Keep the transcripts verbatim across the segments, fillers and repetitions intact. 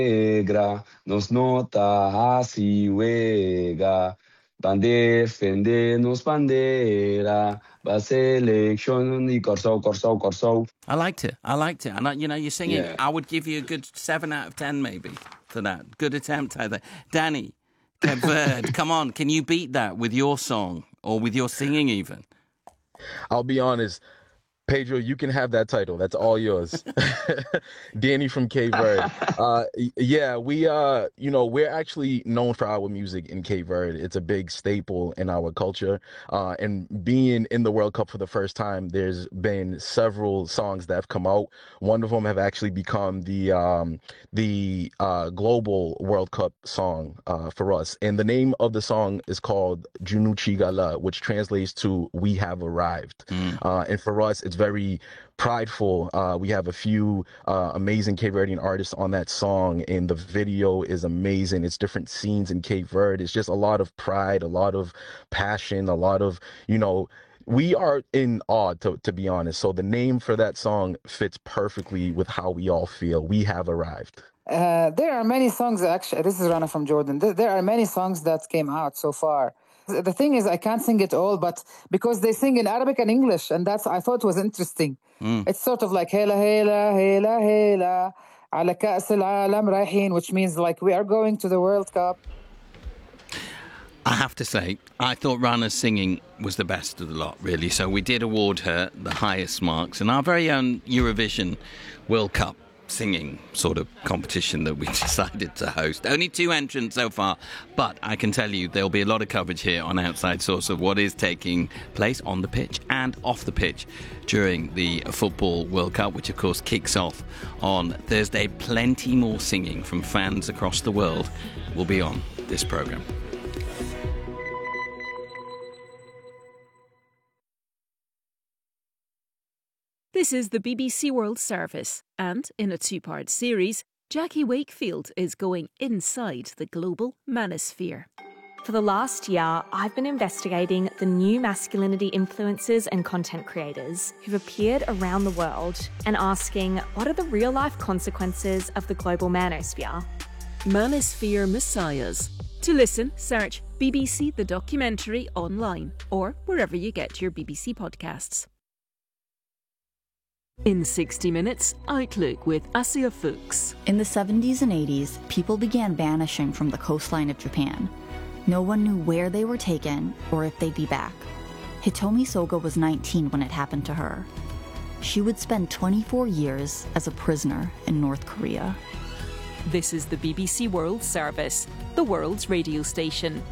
negra nos nota así juega. Van defendernos bandera, va selección y corso, corso, corso. I liked it. I liked it. And, I, you know, you're singing, Yeah. I would give you a good seven out of ten maybe for that. Good attempt, I think. Danny, Cape Verde, come on. Can you beat that with your song or with your singing even? I'll be honest. Pedro, you can have that title. That's all yours. Danny from Cape Verde. Uh, yeah, we, uh, you know, we're actually known for our music in Cape Verde. It's a big staple in our culture. Uh, and being in the World Cup for the first time, there's been several songs that have come out. One of them have actually become the um, the uh, global World Cup song uh, for us. And the name of the song is called Junuchi Gala, which translates to We Have Arrived. Mm. Uh, and for us, it's very prideful. Uh, we have a few uh, amazing Cape Verdean artists on that song, and the video is amazing. It's different scenes in Cape Verde. It's just a lot of pride, a lot of passion, a lot of, you know, we are in awe, to, to be honest. So the name for that song fits perfectly with how we all feel. We have arrived. Uh, there are many songs, actually. This is Rana from Jordan. There, there are many songs that came out so far. The thing is, I can't sing it all, but because they sing in Arabic and English, and that's I thought was interesting. Mm. It's sort of like Hela Hela Hela Hela Ala Ka'as al-Alam Raihin, which means like we are going to the World Cup. I have to say, I thought Rana's singing was the best of the lot, really. So we did award her the highest marks in our very own Eurovision World Cup singing sort of competition that we decided to host. Only two entrants so far, but I can tell you there'll be a lot of coverage here on Outside Source of what is taking place on the pitch and off the pitch during the Football World Cup, which of course kicks off on Thursday. Plenty more singing from fans across the world will be on this programme. This is the B B C World Service, and in a two-part series, Jackie Wakefield is going inside the global manosphere. For the last year, I've been investigating the new masculinity influencers and content creators who've appeared around the world and asking what are the real-life consequences of the global manosphere? Manosphere Messiahs. To listen, search B B C The Documentary online or wherever you get your B B C podcasts. In sixty minutes, Outlook with Asia Fuchs. In the seventies and eighties, people began vanishing from the coastline of Japan. No one knew where they were taken or if they'd be back. Hitomi Soga was nineteen when it happened to her. She would spend twenty-four years as a prisoner in North Korea. This is the B B C World Service, the world's radio station.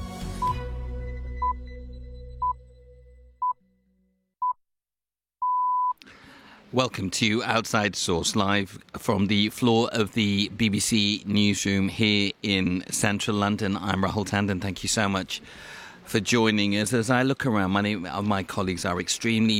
Welcome to Outside Source, live from the floor of the B B C newsroom here in central London. I'm Rahul Tandon. Thank you so much for joining us. As I look around, many of my colleagues are extremely